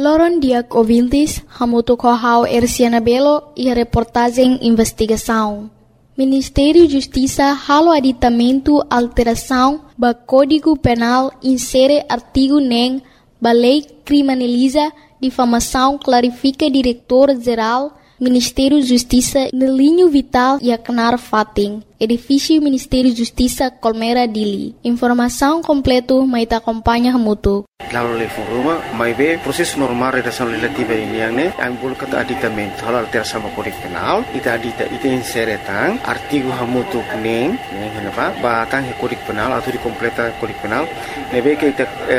Loron diak ouvintes, hamuto kohau Erciana Belo e a reportagem investigação. Ministério Justiça halo aditamento alteração ba Código Penal insere artigo nem ba lei criminaliza difamação clarifica diretor-geral Ministério Justiça no linho vital e Aknar Fating, edifício Ministério Justiça Colmera Dili. Informação completa mai ta acompanha hamuto. Lalu le foruma mai be proses normal redação legislativa ini yang ne ang bol kata aditamento hal alteração sama Kode Penal ita insere tang artigo hamutu neng henapa ba tang Kode Penal atau di completa Kode Penal nebe ke ita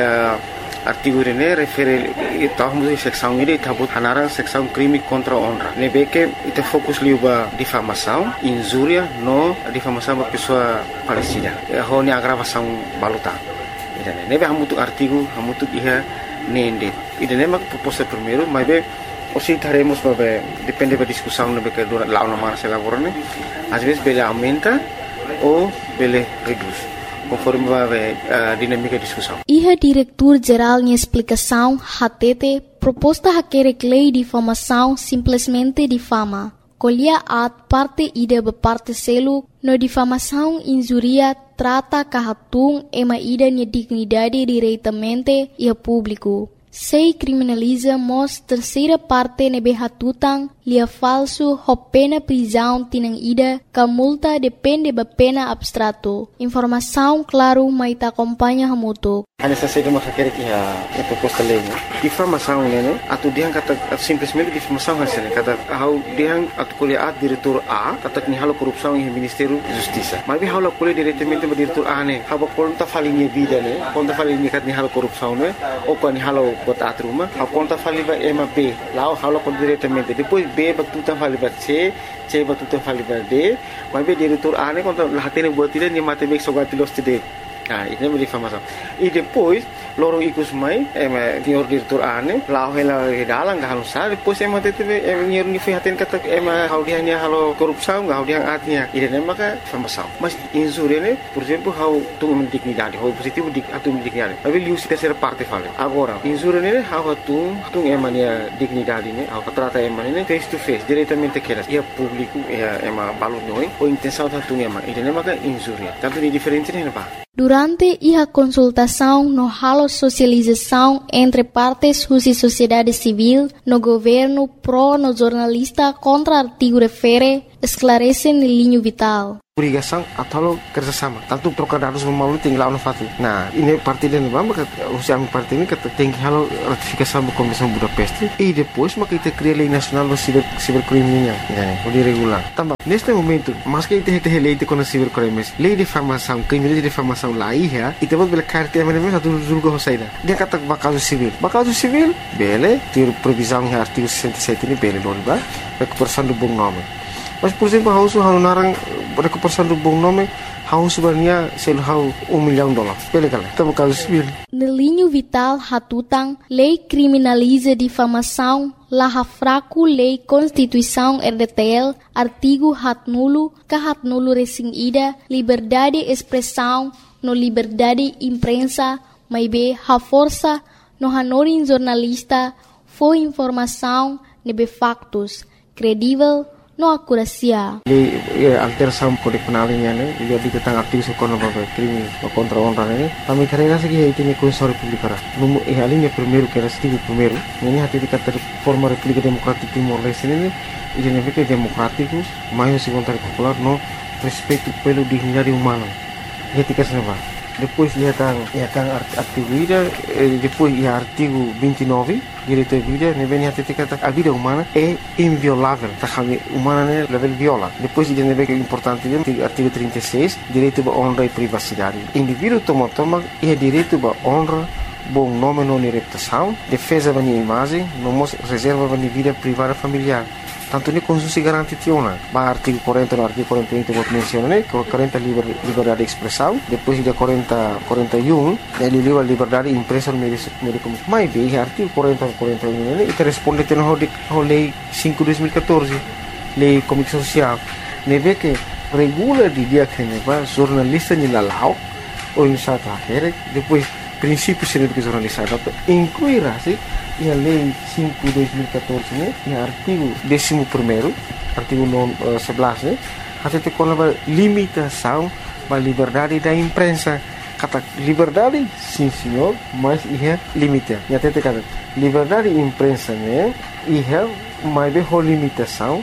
artigo ini refere tahun seksão ini tabut hanarang seksão crime contra honra. Nebe que ita fokus liuba difamação, injúria no difamação ba pessoa falecida. Honi agravação baluta. Ida nebe hamutu artigo hamutu iha nende. Ida nema proposta primeiro, mas be osi taremos ba depende da discussão nebe que dura lá na mara se elaborane. Às vezes bele aumenta ou bele reduz. Conforme a dinâmica de discussão. Iha diretor-geral em explicação, hatete, proposta hakerek lei difamação simplesmente difama. Colhia at parte ida parte selo, no difamação injuria trata kahatung ema ida nia dignidade diretamente e a público. Sei criminaliza mos terceira parte nebe hatutang lia falso ho pena prisão tinang ida ka multa depende ba pena abstrato. Informação claro mai ta acompanha hamuto. Ana sa seda makakere ki a proposta lei. Difamação nene atu diang kata simplesmente difamação hasil kata hau diang atu kuliah diretor A kata ni halo korupsão em Ministério Justiça. Mas bi halo kuliah diretamente ba diretor A ne haba konta falinha vida ne konta falinha kat ni halo korupsão ne ou ko ni halo bota atruma a conta faliba ema B lá o halo con diretamente depois B batuta faliba C batuta faliba D mas B diretor A ne conta lahatene buatile ni matematik sogatilos tide. Ini é difamação. E depois, loro ikus mai, senhor diretor ane, lá ela dalang gahal sar, depois teve nyer ni fihaten kata hau dia ni halo korupsão, hau dia atnya. Ini maka difamação. Mas injúria ne, por exemplo, hau tung dignidade, hau positivo atum dignidade. Mas liu terceira parte fala. Agora, injúria ne hau tung emania dignidade ne, hau trata emania face to face, diretamente keras. Ia público, ia balu noi, ou intenção tung emania. Ini maka injúria. Tanto ni diferente ne ba. Durante a consultação no halo socialização entre partes e sociedade civil, no governo pro no jornalista contra artigo refere, esclarece no linho vital. Obrigação atau kerjasama. Tanto trocar dados melalui tinggal no fati. Nah, ini parti dan bamba usia parti ini kata tinggi halo ratifikasi da Convenção Budapeste e depois maka kita cria lei nacional do cibercrime o de regular. Também neste momento, mas que kita lei de cibercrimes, lei de difamação, crime de difamação lá ia, e depois bela carta mesmo satu julga hosaida. Dia kata bakaso civil, bele, ter previsão em artigo 67 ini bele loriba, recuperação do bom nome. Mas por exemplo, hausu narang recuperação do bom nome, hausu sebenarnya sel hau $1 milhão. Bele kala, tamo caso civil. No linho vital hatutang, lei criminaliza difamação, laha fraco lei Constituição RDTL, artigo hatnulo, kahatnulo resing ida, liberdade expressão, no liberdade imprensa, maibe ha força, no hanorin jornalista, foi informação, nebe factos, credível, no acuracia. Alteração Kode Penal ini dia diketang aktif sekono bapa crime contra honra ini. Kami terima segi ini Constituição Republicana. Numu alinha primeiro que era artigo primeiro. Ini hati dikata forma República Democrática Timor Leste ini identifica democrático, mais segundo popular no respeito pelo dignidade humana. Ketika senapa. Depois lihat artigo ida, depois artigo 29 direito à vida, nem hati dikata a vida humana é inviolável. Takami humana ne level viola. Depois ida nebe que é importante artigo 36 direito à honra e privacidade. Indivíduo toma é direito à honra, bom nome não reputação, defesa da minha imagem, não reserva da minha vida privada familiar. Tanto ni konstitusi garanti tiona. Ba artigo 40 no artigo 41 que menciona, 40 liberdade de expressão, depois de 41 ele livre liberdade de imprensa no meio comunicação. Mas bem, artigo 40 41 ele responde ao lei 5/2014, lei comunicação social. Neve que regula de dia que neva jornalista ni lalau ou iniciativa depois princípios de educação jornalista, incluirá-se a Lei 5/2014, né, no artigo 11º, artigo 11, né, até com a limitação da liberdade da imprensa. Kata liberdade, sim senhor, mas é limite. E até kata liberdade da imprensa, né, mas é limitação,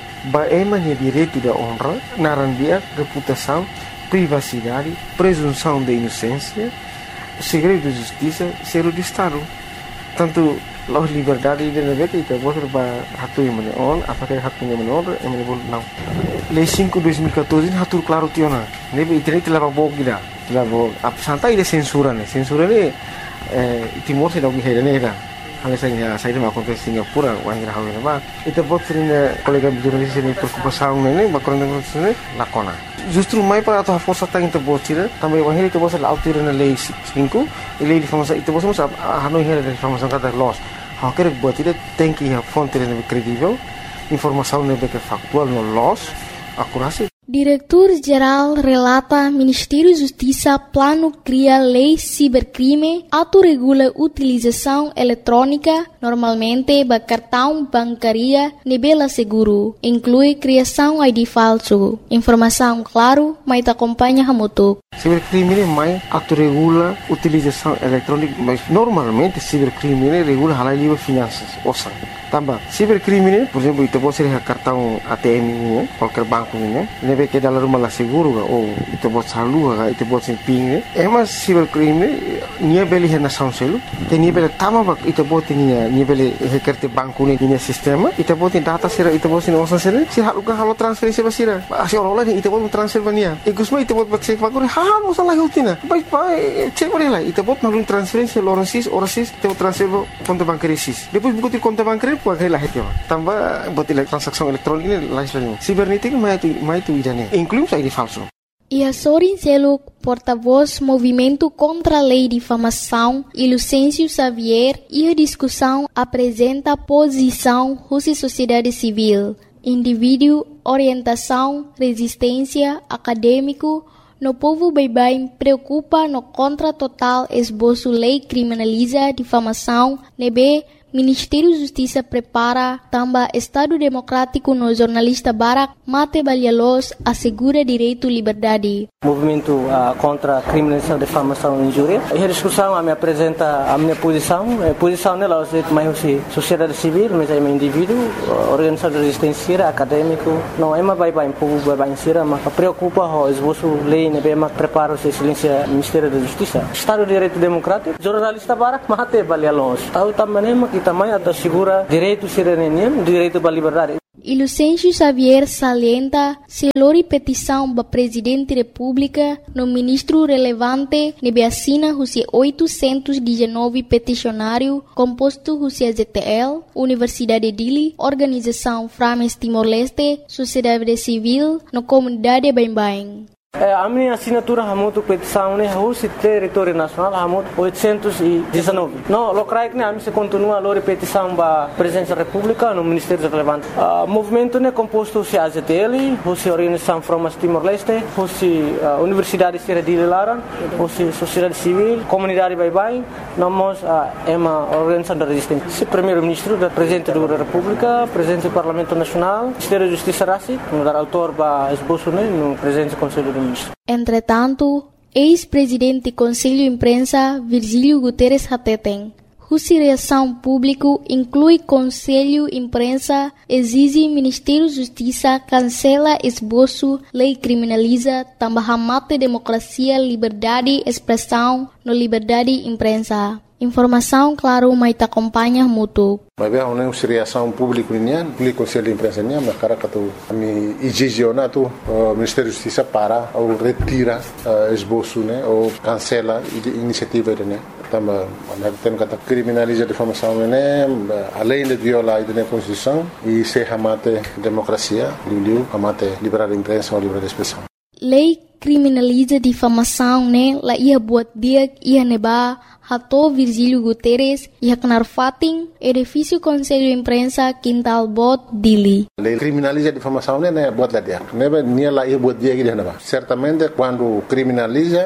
é direito da honra, narandia, reputação, privacidade, presunção de inocência, segredo de justiça, ser de Estado. Tanto a liberdade de negócio itu boleh hatu yang mana on, apakah hatu yang mana on, yang mana boleh não. Lei 5/2014 hatu claro tiona. Nebe internet leva bog gida, leva santai de censura né. Censura né Timor se dá o que é né. Hal saya mau kontes Singapura, wang rahau ne ba. Itu bot sering kolega jurnalis ini preocupação né, bakal negócio né, lakona. Justru mai para atau força tang itu bot sira, também wang itu bot la autir na lei 5, lei de famosa itu bot sama hanoi here de famosa kata loss. Hau quer bot itu tem que a fonte né credível, informação né que factual no loss, akurasi. Diretor-Geral relata Ministério Justiça plano cria lei cibercrime, autorregula utilização eletrônica, normalmente ba cartão bancaria nebela seguro, inclui criação ID falso. Informação claro, mas acompanha Hamutuk. Cibercrime mais autorregula utilização eletrônica, mas normalmente cibercrime regula halal livre finanças, ouça. Tambah, cibercrime, por exemplo, itu pode ser cartão ATM ini, qualquer banco ini, nebe que dalam rumah lah seguro, ou itu pode salur, itu pode ser ping, mas cibercrime, nia beli hena sound selu, te nia beli tama itu pode nia beli hekerte banco ini nia sistema, itu pode data sira, itu pode ser osan sira, si halukan halo transferensi basira, asi orang lain itu pode transfer bania, ikusma itu pode cek bagore, halo salah utina, baik cek boleh lah, itu pode nalun transferensi orasis, itu transfer konto bancaris, depois buku konto bancaris pakai lah itu, tambah buat transaksi elektronik ini lain. Sibernetik mai itu idane, inclui ID falso. Ia Sorin Seluk, porta-voz Movimento contra a Lei de Difamação, e Lucêncio Xavier, e a discussão apresenta posição Rússia Sociedade Civil, indivíduo, orientação, resistência, acadêmico, no povo bem preocupa no contra total esboço lei criminaliza difamação, nebe Ministério da Justiça prepara também Estado Democrático no jornalista Barak Mate Balialos assegura direito e liberdade. Movimento contra a criminalização, difamação e injúria. E a discussão me apresenta a minha posição. A posição dela é mais sociedade civil, mas é um indivíduo, organização de resistência, acadêmico. Não é mais bem povo bem sira, mas preocupa o esboço lei, né, bem prepara o silêncio Ministério da Justiça. Estado de Direito Democrático, jornalista Barak Mate Balialos. Tahu também que também assegura direito cidadania, direito à liberdade. E Lucêncio Xavier salienta se lori petição para Presidente da República no ministro relevante nebe assina os 819 peticionário composto os ZTL, Universidade de Dili, Organização Frames Timor-Leste, Sociedade Civil, no comunidade Bem-Bem. A minha assinatura é muito petição, né? O território nacional é muito 819. Não, locais né? A gente continua a petição para a Presidência da República no Ministério Relevante. O movimento né composto de AZTL, a Organização Frames Timor-Leste, a Universidade de Dili Laran, a Sociedade Civil, Comunidade Bye-Bye, nós é uma organização da resistência. O Primeiro-Ministro, o Presidente da República, Presidente do Parlamento Nacional, Ministério da Justiça Rassi, no dar autor para esboço né? No Presidente do Conselho do Entretanto, ex-presidente do Conselho de Imprensa, Virgílio Guterres Hateten, cuja reação pública inclui Conselho de Imprensa, exige Ministério da Justiça cancela esboço, lei criminaliza, também mata democracia, liberdade, expressão, no liberdade de imprensa. Informação, claro, mas acompanha muito. Mas bem, uma reação pública nian, o Conselho de Imprensa nian, mas cara que tu me exigionar tu Ministério da Justiça para ou retira esboço, né, ou cancela iniciativa né. Também, tem que criminalizar a difamação né, além de violar a Constituição e se amate democracia, amate liberdade de imprensa ou liberdade de expressão. Lei criminaliza difamação, né? La ia buat dia ia neba hato Virgílio Guterres ia kenar fating edifício Conselho de Imprensa Quintal Bot Dili. Lei criminaliza difamação, né? Buat lá dia. Neba nia la ia buat dia que neba. Certamente quando criminaliza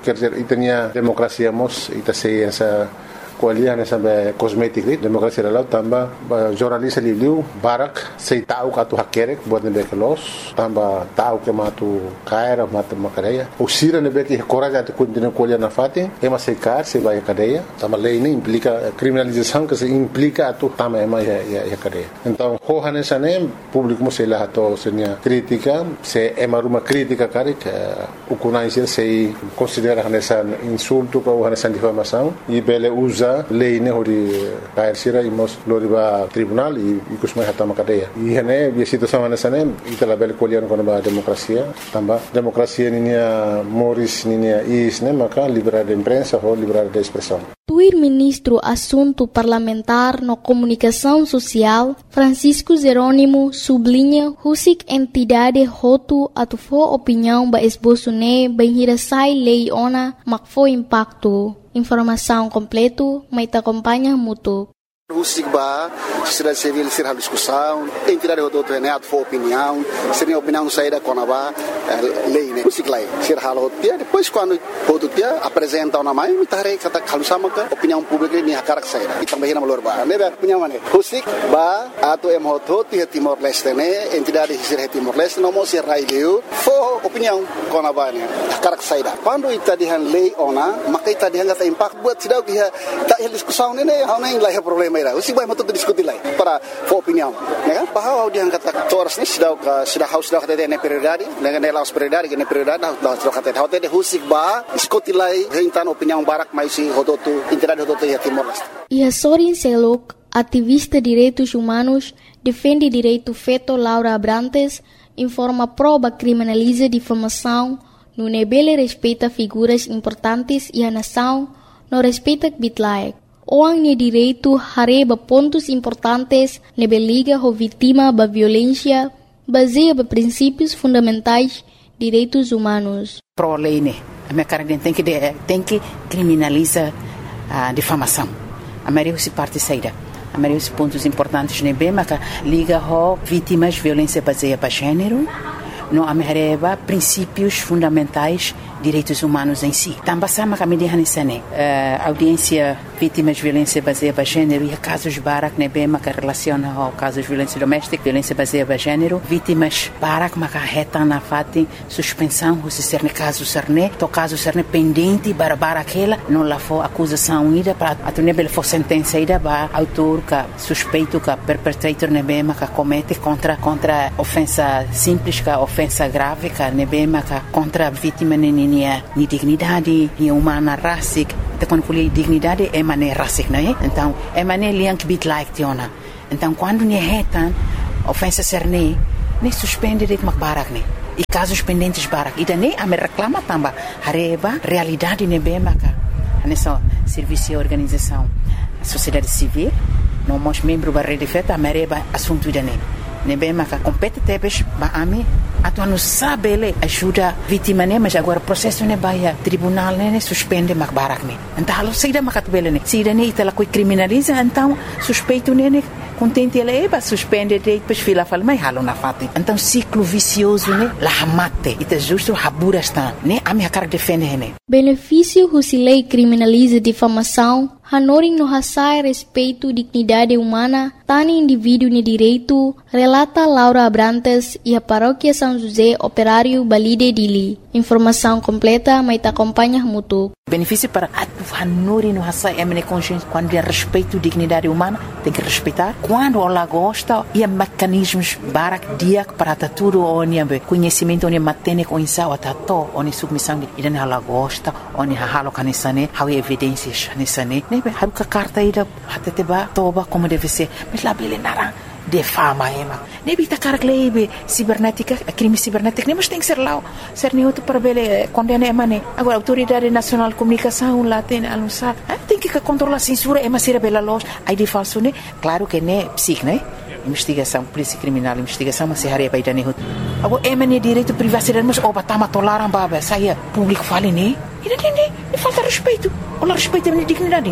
quer dizer, itania demokrasia mos ita sei essa kualian sampai kosmetik ni demokrasi lalau tambah jurnalis liu barak sei tahu katu hakerek buat nebe kelos tambah tahu ke matu kaira matu makareya usira nebe ke coraja tu continua kualian na fati ema sei kar sei vai cadeia tambah lei ini implica criminalização que se implica tu tambah ema ya cadeia então hohane sane público mo sei lá to senia crítica se ema uma crítica karek ukunai sei considera nessa insulto ou nessa difamação e bele usa lei ne hori kair sira imos loriba tribunal e kusmai hatama cadeia e hene bi situação nessane itala bel kolian kono ba demokrasia tamba demokrasia ninia moris ninia isne maka liberdade de imprensa ou liberdade de expressão. O ministro Assunto Parlamentar no Comunicação Social, Francisco Jerônimo, sublinha husik entidade hotu atufo opinião ba esboço ne benhirasai lei ona makfo impacto. Informação completo, mas te acompanha muito. Husik ba, sociedade civil ser discussão, entidade hotu ne atufo opinião, seria opinião saída konaba lei ne husik lai ser halo dia depois quando hotu dia apresenta uma mai mitare kata kalusama ka opinião pública ni hakarak saída itang bahina malor ba ne opinião mane husik ba ato em hotu ti Timor Leste ne entidade ser Timor Leste no mo ser raileu fo opinião konaba ne hakarak saída quando itadihan lei ona maka itadihan kata impact buat sidau dia tak discussão ne hauna ing lai problema ira husik ba matu diskuti lai para fo opinião ne bahwa dia kata toras ni sidau ka sida haus dah kata ne prioridade ne laos prioridade que ne prioridade dah kata hotel de husik ba diskuti lai hentan opinião barak mai si hodotu entidade hodotu ya Timor Leste. E Sorin Selok, ativista de direitos humanos, defende direito feto Laura Abrantes, informa proba criminaliza difamação, no nebele respeita figuras importantes e a nação não respeita bitlaek. Oang ni direito hareba pontos importantes nebeliga ho vítima ba violência, baseia ba princípios fundamentais direitos humanos. Pro lei né, a minha cara tem que criminalizar a difamação. A maioria se parte saída. A maioria dos pontos importantes né bem, mas liga ho vítimas de violência baseada para gênero, não amerreba princípios fundamentais direitos humanos em si. Também sama kami di hanisane audiência vítimas de violência baseada para gênero e casos barak ne bem que relaciona ao casos de violência doméstica, violência baseada para gênero, vítimas barak maka reta na fati suspensão se ser ne caso serne, to caso serne pendente para aquela não lá for acusação ida para atunebel for sentença ida ba autor ka suspeito ka perpetrator ne bem que comete contra ofensa simples ka ofensa grave ka ne bem que contra vítima ni dignidade, ni humana racic, então quando falo dignidade é maneira racic, não é? Então é maneira liank bit like tiona. Então quando ni retan ofensa serne, ni suspende de makbarak ni. E casos pendentes barak, e daí a me reclama também hareba realidade ne bem maka. Nessa serviço e organização, sociedade civil, não mos membro da rede feta a mereba assunto daí. Ne bem maka compete tebes ba ami atuan não sabe ele ajuda vítima né mas agora processo ne baia tribunal né suspende makbarak né então alo saída makatbele né saída né itala coi criminaliza então suspeito né contente ele é suspende depois fila fala mas halo na fati então ciclo vicioso né la mate ita justo habura está né ami hakar defende né benefício husilei criminaliza difamação hanoring no hasai respeito dignidade humana tani indivíduo ne direito relata Laura Abrantes e a paróquia São José Operário Balide Dili. Informação completa, mas te acompanha muito. Benefício para hanuri no hasai emene consciência quando é respeito dignidade humana tem que respeitar quando ela gosta e mecanismos barak dia para tudo onde conhecimento onde matene com insa o tato onde submissão e dan ela gosta onde halo kanisane how evidências nisane nebe haruka carta ida hateteba toba como deve ser mas lá bele nara defama ema nebi takar glebe cibernética crime cibernético mas tem que ser lá ser neutro para bele condena emane agora autoridade nacional de comunicação lá tem anunciar tem que controlar censura ema ser bela loja aí de falso né claro que né psique né investigação polícia criminal investigação mas se haria para idane agora emane direito privacidade mas obatama tolaram baba saia público fale né e falta respeito ou respeito a dignidade né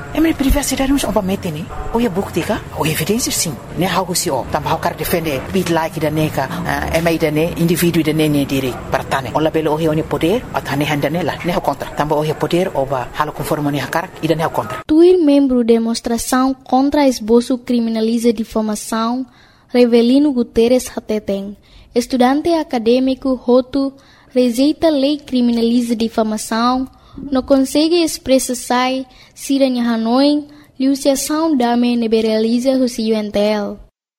Emre privacidade não é mete né? Ou é bukti ka? Ou evidência sim. Né algo se o. Também o cara defende bit like da neka, da ne indivíduo da ne diri partane. Ola belo o é poder, atane handa nela. Né o contra. Também o é poder oba halo conforme ne hakar ida ne o contra. Tuir membro demonstração contra esboço criminaliza difamação, Revelino Guterres Hateteng, estudante acadêmico Hotu, rejeita lei criminaliza difamação, não consegue expressar siranya Hanoi, liusiação dame neberealiza husi UNTL.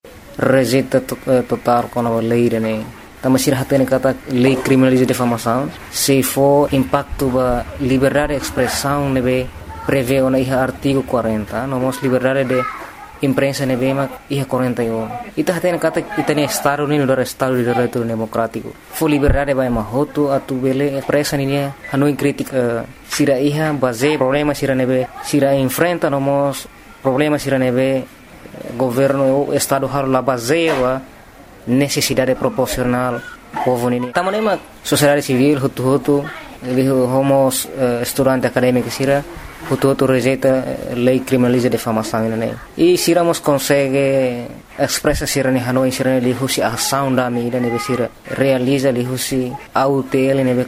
Rejeita total com a lei, né? Também se hatene kata lei criminaliza difamação, se for impacto ba liberdade de expressão nebe prevê o artigo 40, nomos liberdade de imprensa nebema ia 41. Ita hatene kata itane estado ni no estado de direito democrático. Fo liberdade vai mahoto atu bele expressa ni Hanoi crítica sira iha base problema sira nebe sira enfrenta nomos problema sira nebe governo o estado har la base wa necessidade proporcional povo nini. Tamanema sociedade civil hutu homos estudante acadêmico sira hutu rejeita lei criminaliza difamação né. E siramos consegue expressa sira ni Hanoi sira li husi ação da medida ne sira realiza li husi autel ne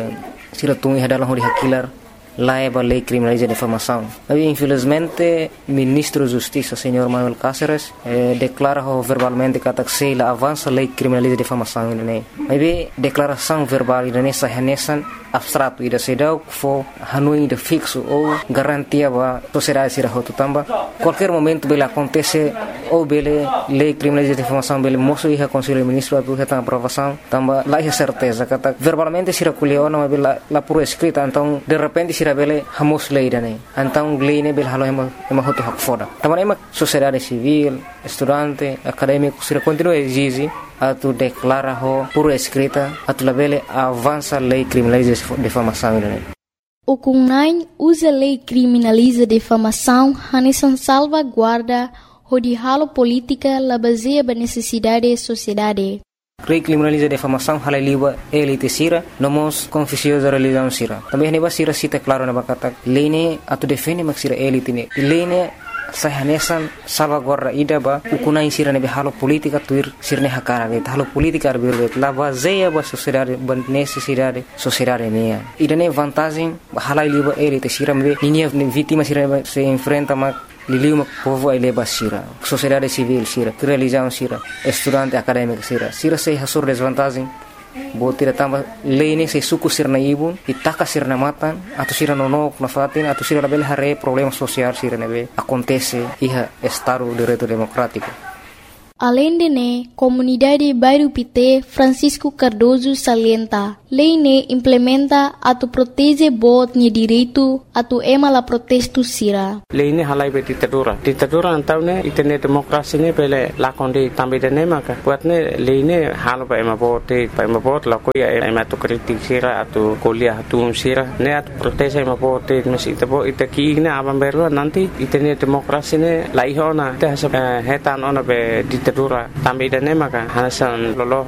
sira tungi hadalah hori hakilar laiba lei criminaliza difamação. Mas infelizmente ministro da Justiça senhor Manuel Cáceres declara verbalmente que a avança lei criminaliza difamação né. Mas declaração verbal ne sahanesan abstrato ida sedau fo Hanoi de fixo ou garantia ba sociedade sira hotu tamba qualquer momento bela acontece ou bele lei criminaliza difamação bele moço ia conselho ministro atu reta aprovação tamba lá é certeza kata verbalmente sira kuliona bela la por escrita então de repente sira bele hamos lei dane então lei ne bele halo ema hotu hak foda tamba ema sociedade civil estudante acadêmico sira continua exige atu declara ho por escrita atu labele avança lei criminaliza difamação né. O CUNAI usa lei criminaliza difamação hanesan salvaguarda de halo política la baseia ba necessidade da sociedade. Lei criminaliza difamação hala liba elite sira nomos confusiosa religião sira. Também ne ba sira cita claro na bakata lei ne atu defende mak sira elite ne. Lei ne sahanesan salvaguarda ida ba ukunai sira ne halo politika tuir sirne hakara ne halo politika arbirvet la baseia ba sociedade ba necessidade sociedade ne ida ne vantagem hala liba elite sira me ninia vítima sira se enfrenta mak liliu povo ai leba sira sociedade civil sira religião sira estudante acadêmico sira se hasur desvantagem botira tamba lei se suku sirna ibun itaka sirna matan atau sira nonok na fatin atau sira label hare problema social sira nebe acontece iha estado de direito democrático. Além de ne, comunidade Bairro Pité Francisco Cardoso salienta, lei ne implementa atu protege bot ni direito atu ema la protesto sira. Lei ne halai be ditadura antau ne itene demokrasi ne pele lakonde tambe de ne maka buat ne lei ne halo ba ema bot la ko ya ema to kritik sira atu kuliah atu sira ne atu protege ema bot mesi tabo itaki ne abam berlo nanti itene demokrasi ne la ihona te hetan ona be ditadura tambe de ne maka hanasan lolo